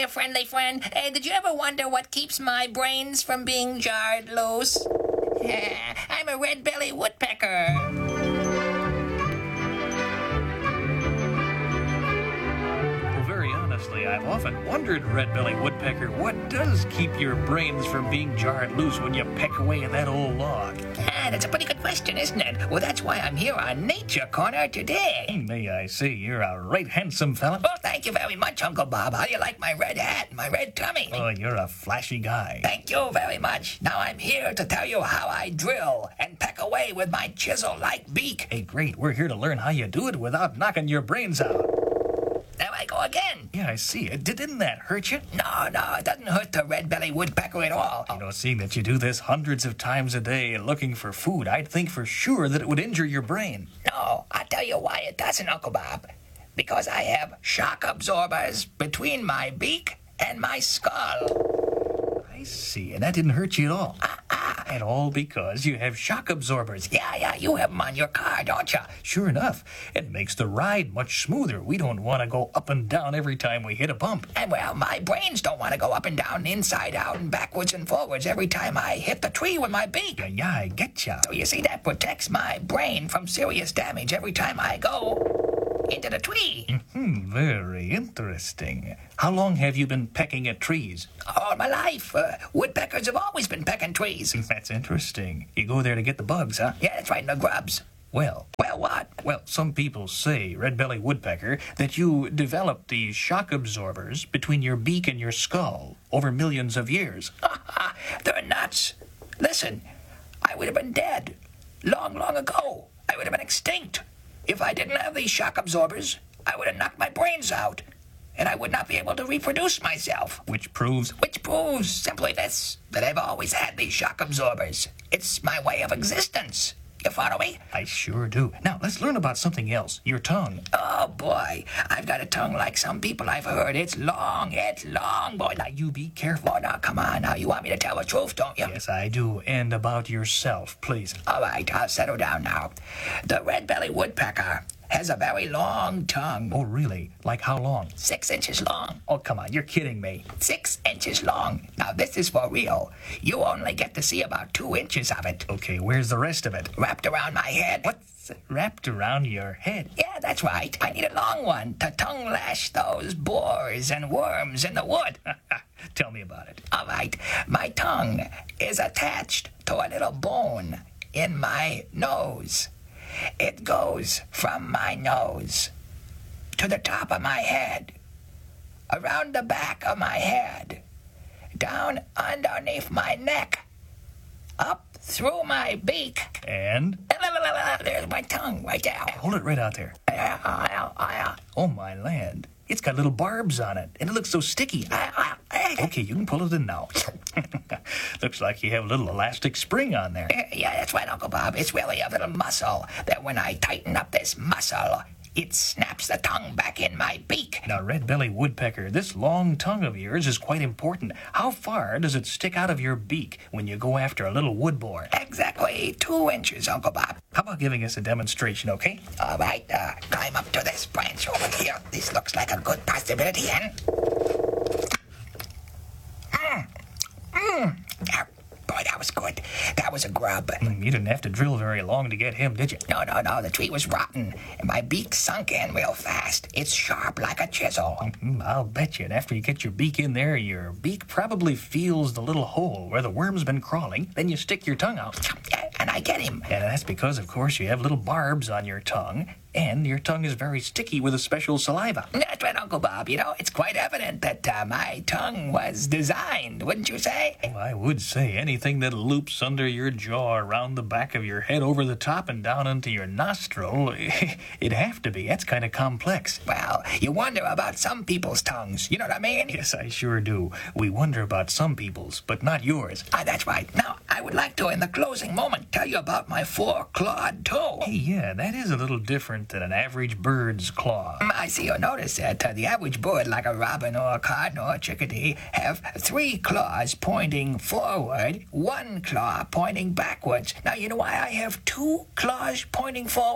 friendly friend. Did you ever wonder what keeps my brains from being jarred loose? I'm a red-bellied woodpecker. I've often wondered, red-bellied woodpecker, what does keep your brains from being jarred loose when you peck away at that old log? That's a pretty good question, isn't it? Well, that's why I'm here on Nature Corner today. May I say you're a right handsome fella? Oh, thank you very much, Uncle Bob. How do you like my red hat and my red tummy? Oh, you're a flashy guy. Thank you very much. Now I'm here to tell you how I drill and peck away with my chisel-like beak. Hey, great. We're here to learn how you do it without knocking your brains out. There I go again. Yeah, I see. Didn't that hurt you? No, it doesn't hurt the red-bellied woodpecker at all. You know, seeing that you do this hundreds of times a day looking for food, I'd think for sure that it would injure your brain. No, I'll tell you why it doesn't, Uncle Bob. Because I have shock absorbers between my beak and my skull. I see, and that didn't hurt you at all. And all because you have shock absorbers. Yeah, you have them on your car, don't you? Sure enough, it makes the ride much smoother. We don't want to go up and down every time we hit a bump. And well, my brains don't want to go up and down, inside out, and backwards and forwards every time I hit the tree with my beak. Yeah, I getcha. So you see, that protects my brain from serious damage every time I go into the tree. Very interesting. How long have you been pecking at trees? All my life. Woodpeckers have always been pecking trees. That's interesting. You go there to get the bugs, huh? Yeah, that's right, the grubs. Well, what? Well, some people say, red-bellied woodpecker, that you developed these shock absorbers between your beak and your skull over millions of years. They're nuts. Listen, I would have been dead long ago. I would have been extinct. If I didn't have these shock absorbers, I would have knocked my brains out, and I would not be able to reproduce myself. Which proves simply this, that I've always had these shock absorbers. It's my way of existence. You follow me? I sure do. Now, let's learn about something else. Your tongue. Oh, boy. I've got a tongue like some people I've heard. It's long, boy. Now, you be careful. Oh, now, come on. Now, you want me to tell the truth, don't you? Yes, I do. And about yourself, please. All right, I'll settle down now. The red-bellied woodpecker has a very long tongue. Oh, really? Like how long? 6 inches long. Oh, come on. You're kidding me. 6 inches long. Now, this is for real. You only get to see about 2 inches of it. Okay, where's the rest of it? Wrapped around my head. What's wrapped around your head? Yeah, that's right. I need a long one to tongue lash those boars and worms in the wood. Tell me about it. All right. My tongue is attached to a little bone in my nose. It goes from my nose to the top of my head, around the back of my head, down underneath my neck, up through my beak. And? There's my tongue right there. Hold it right out there. Oh, my land. It's got little barbs on it, and it looks so sticky. Okay, you can pull it in now. Looks like you have a little elastic spring on there. Yeah, that's right, Uncle Bob. It's really a little muscle that when I tighten up this muscle, it snaps the tongue back in my beak. Now, red-bellied woodpecker, this long tongue of yours is quite important. How far does it stick out of your beak when you go after a little wood boar? Exactly 2 inches, Uncle Bob. How about giving us a demonstration, okay? All right, climb up to this branch over here. This looks like a good possibility, and... Boy, that was good. That was a grub. You didn't have to drill very long to get him, did you? No. The tree was rotten, and my beak sunk in real fast. It's sharp like a chisel. I'll bet you. And after you get your beak in there, your beak probably feels the little hole where the worm's been crawling. Then you stick your tongue out. Yeah, and I get him. And that's because, of course, you have little barbs on your tongue. And your tongue is very sticky with a special saliva. That's right, Uncle Bob. You know, it's quite evident that my tongue was designed, wouldn't you say? Oh, I would say anything that loops under your jaw, around the back of your head, over the top and down into your nostril, it'd have to be. That's kind of complex. Well, you wonder about some people's tongues. You know what I mean? Yes, I sure do. We wonder about some people's, but not yours. That's right. Now, I would like to, in the closing moment, tell you about my 4-clawed toe. Hey, yeah, that is a little different than an average bird's claw. I see you notice that the average bird, like a robin or a cardinal or a chickadee, have 3 claws pointing forward, 1 claw pointing backwards. Now, you know why I have 2 claws pointing forward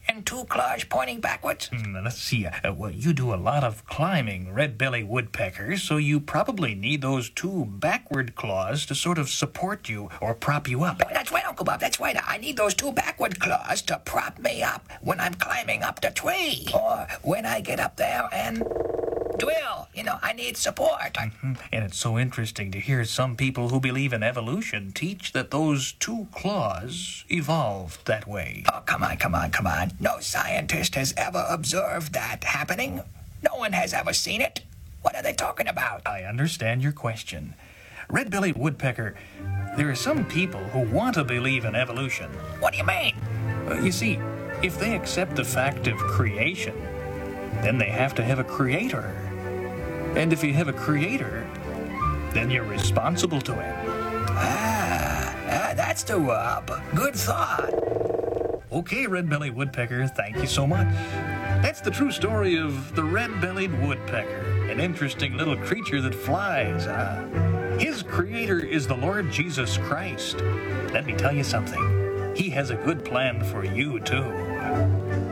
and two claws pointing backwards? Let's see. Well, you do a lot of climbing, red-bellied woodpecker, so you probably need those two backward claws to sort of support you or prop you up. That's right, Uncle Bob, that's right. I need those two backward claws to prop me up when I'm climbing up the tree. Or when I get up there and drill. I need support. And it's so interesting to hear some people who believe in evolution teach that those two claws evolved that way. Oh, come on. No scientist has ever observed that happening. No one has ever seen it. What are they talking about? I understand your question. Red-bellied woodpecker, there are some people who want to believe in evolution. What do you mean? You see, if they accept the fact of creation, then they have to have a creator. And if you have a creator, then you're responsible to him. That's the rub. Good thought. Okay, red-bellied woodpecker, thank you so much. That's the true story of the red-bellied woodpecker, an interesting little creature that flies. His creator is the Lord Jesus Christ. Let me tell you something. He has a good plan for you, too.